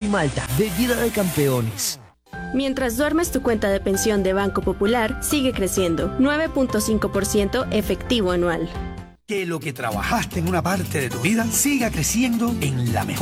Malta, de Vida de Campeones. Mientras duermes, tu cuenta de pensión de Banco Popular sigue creciendo, 9.5% efectivo anual. Que lo que trabajaste en una parte de tu vida siga creciendo en la mejor